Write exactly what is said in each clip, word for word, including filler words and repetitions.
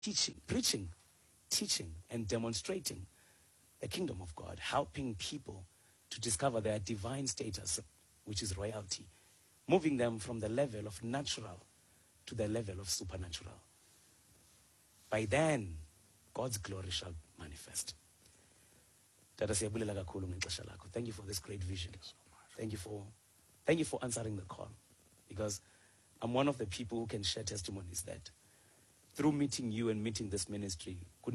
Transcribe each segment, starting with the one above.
teaching, preaching, teaching, and demonstrating the kingdom of God, helping people to discover their divine status, which is royalty, moving them from the level of natural to the level of supernatural. By then, God's glory shall manifest. Tata siyabulela kakhulu ngexesha lakho. Thank you for this great vision. Thank you for, thank you for answering the call, because I'm one of the people who can share testimonies that through meeting you and meeting this ministry, I'm,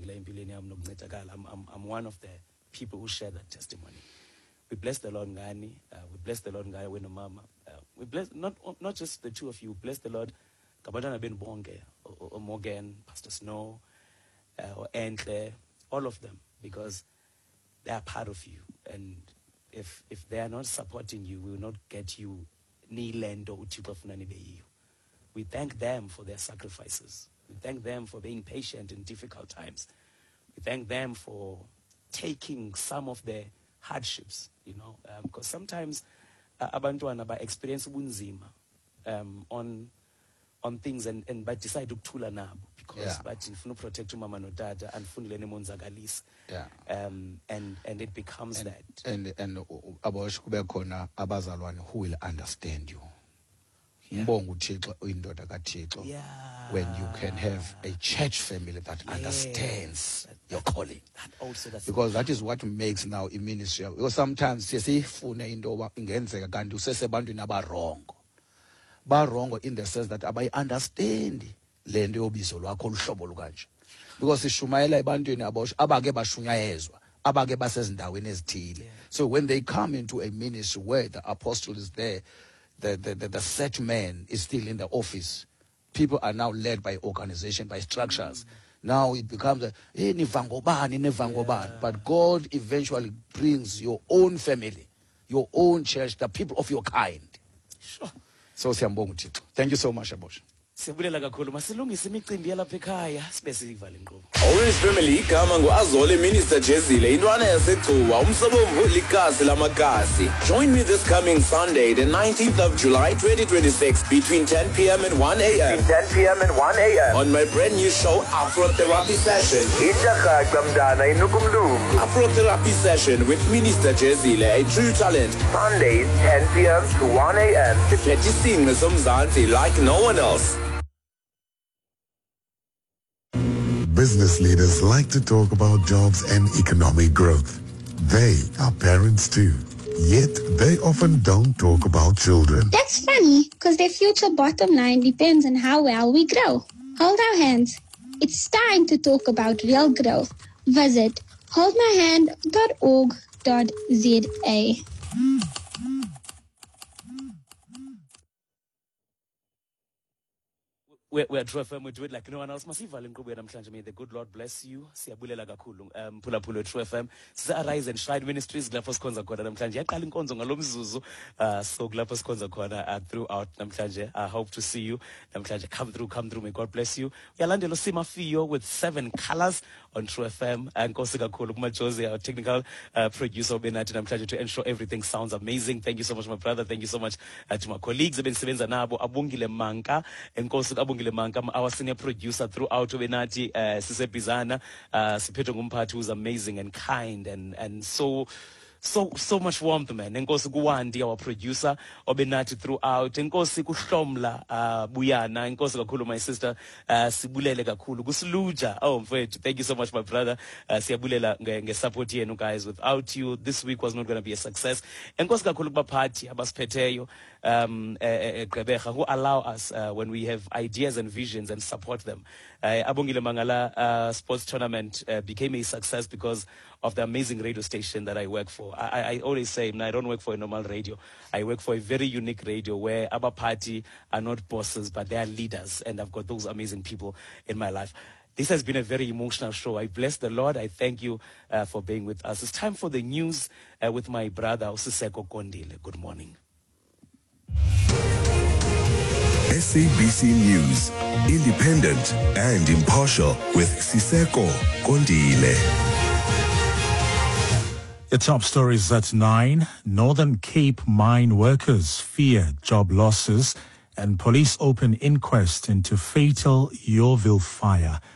I'm, I'm one of the people who share that testimony. We bless the Lord Ngani, uh, we bless the Lord Ngaya Wena Mama. Uh, we bless not not just the two of you, bless the Lord Kabadana Ben Bonge, or, or Morgan, Pastor Snow, uh, or Entle, all of them, because they are part of you. And if if they are not supporting you, we will not get you ni lendo utipafunani beyu. We thank them for their sacrifices. We thank them for being patient in difficult times. We thank them for taking some of the hardships, you know, because um, sometimes abantwana ba experience ubunzima um, on on things and and but decide ukuthula nabo because but ifuna protect umama no tata and funile nemonzakalisa. Yeah. Um and and it becomes and, that. And and abosh kube khona abazalwane who will understand you. Yeah. When you can have a church family that yes. understands that, your calling. That also, that's because that is what makes now a ministry. Because sometimes you see wrong. Ba wrong in the sense that I understand because ishumayela ebantwini abosh abake bashunyayezwa abake basezindaweni ezithile. So when they come into a ministry where the apostle is there, The, the, the, the set man is still in the office. People are now led by organization, by structures. Mm. Now it becomes a, hey, nivangobani, nivangobani. Yeah. But God eventually brings your own family, your own church, the people of your kind. Sure. So, thank you so much, Abosh. Orange Family igama nguAzole Minister Jezile intwana yaseGcuwa umsobomvu likasi lamakasi. Join me this coming Sunday the nineteenth of July twenty twenty-six between ten p m and one a m ten p m and one a m on my brand new show Afro Therapy Session. Afro Therapy Session with Minister Jezile, a true talent. Sundays ten p m to one a m Iphethe isingqi somzansi like no one else. Business leaders like to talk about jobs and economic growth. They are parents too, yet they often don't talk about children. That's funny, because their future bottom line depends on how well we grow. Hold our hands. It's time to talk about real growth. Visit hold my hand dot org dot z a. We're, we're True F M, we do it like no one else. May the good Lord bless you. Siyabulela kakhulu. Um, Pula Pula True F M. Sisa Arise and Shine Ministries. Glapos konza kona namhlanje. Yaqala inkonzo ngalomzuzu. Uh, so glapos konza kona uh, throughout namhlanje. I hope to see you. Namhlanje, come through, come through. May God bless you. Yalandelo Sima Fiyo with seven colors on True F M. And Nkosi kakhulu kuma Josie, our technical uh, producer Benati namhlanje, to ensure everything sounds amazing. Thank you so much, my brother. Thank you so much uh, to my colleagues. Ben Sebenza nabo Abungile Manka and Nkosi Abungile our senior producer throughout Benati, uh, Sise Bizana, uh, Sipeto Ngumpati, who's amazing and kind and, and so, so, so much warmth, man. Nkosi Guwandi, our producer, Obenati throughout. Nkosi Kushomla, uh, Buyana, Nkosi Kakulu, my sister, uh, Sibulele Kakulu, Gusluja. Oh, thank you so much, my brother. Uh, Siabulela, nge support you guys. Without you, this week was not going to be a success. Nkosi Kakulu Bapati, Abaspeteyo, um, uh, who allow us, uh, when we have ideas and visions and support them. Uh, Abungile Mangala uh, sports tournament uh, became a success because of the amazing radio station that I work for. I, I always say, I don't work for a normal radio. I work for a very unique radio where our party are not bosses, but they are leaders. And I've got those amazing people in my life. This has been a very emotional show. I bless the Lord. I thank you uh, for being with us. It's time for the news uh, with my brother, Usiseko Kondile. Good morning. S A B C News, independent and impartial with Siseko Kondile. The top stories at nine. Northern Cape mine workers fear job losses And police open inquest into fatal Yeovil fire.